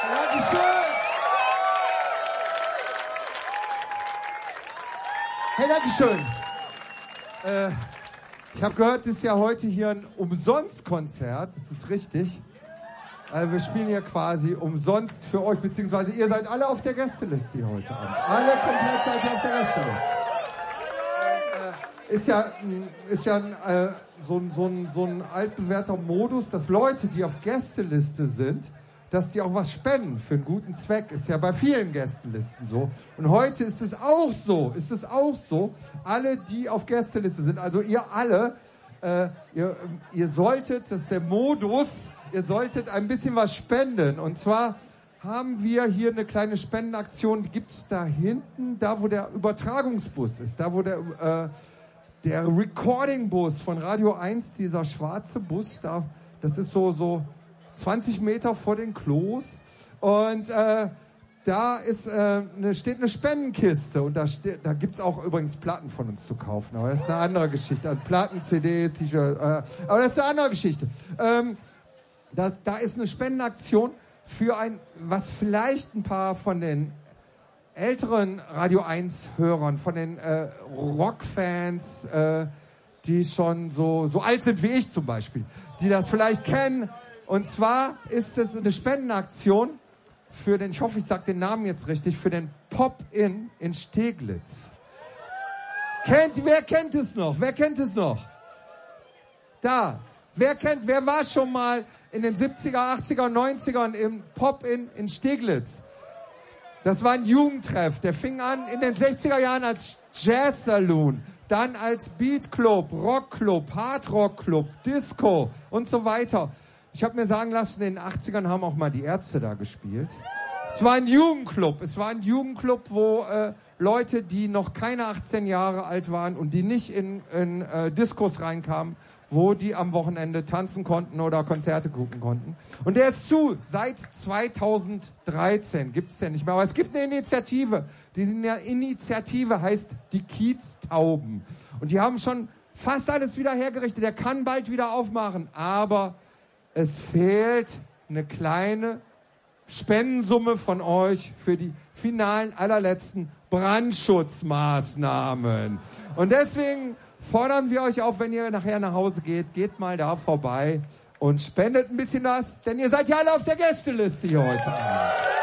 Dankeschön. Hey, Dankeschön. Ich habe gehört, es ist ja heute hier ein Umsonstkonzert. Das ist richtig. Wir spielen hier quasi umsonst für euch, beziehungsweise ihr seid alle auf der Gästeliste hier heute Abend. Alle komplett seid ihr auf der Gästeliste. Ist ja so ein altbewährter Modus, dass Leute, die auf Gästeliste sind, dass die auch was spenden für einen guten Zweck. Ist ja bei vielen Gästelisten so. Und heute ist es auch so. Alle, die auf Gästeliste sind, also ihr alle, ihr solltet, das ist der Modus, ihr solltet ein bisschen was spenden. Und zwar haben wir hier eine kleine Spendenaktion, die gibt es da hinten, da wo der Übertragungsbus ist, da wo der Recording-Bus von Radio 1, dieser schwarze Bus, das ist so 20 Meter vor den Klos. Und da steht eine Spendenkiste und da gibt's auch übrigens Platten von uns zu kaufen, aber das ist eine andere Geschichte. Also Platten, CDs, T-Shirts, aber das ist eine andere Geschichte. Da ist eine Spendenaktion für was vielleicht ein paar von den älteren Radio 1 Hörern, von den Rockfans, die schon so alt sind wie ich zum Beispiel, die das vielleicht kennen. Und zwar ist es eine Spendenaktion für ich hoffe, ich sage den Namen jetzt richtig, für den Pop-In in Steglitz. Wer kennt es noch? Da. Wer war schon mal in den 70er, 80er, 90ern im Pop-In in Steglitz? Das war ein Jugendtreff. Der fing an in den 60er Jahren als Jazz-Saloon, dann als Beat-Club, Rock-Club, Hard-Rock-Club, Disco und so weiter. Ich habe mir sagen lassen, in den 80ern haben auch mal die Ärzte da gespielt. Es war ein Jugendclub, wo Leute, die noch keine 18 Jahre alt waren und die nicht in Diskos reinkamen, wo die am Wochenende tanzen konnten oder Konzerte gucken konnten. Und der ist zu. Seit 2013 gibt's den nicht mehr. Aber es gibt eine Initiative. Diese Initiative heißt die Kieztauben. Und die haben schon fast alles wieder hergerichtet. Der kann bald wieder aufmachen. Aber es fehlt eine kleine Spendensumme von euch für die finalen, allerletzten Brandschutzmaßnahmen. Und deswegen fordern wir euch auf, wenn ihr nachher nach Hause geht mal da vorbei und spendet ein bisschen was, denn ihr seid ja alle auf der Gästeliste hier heute Abend.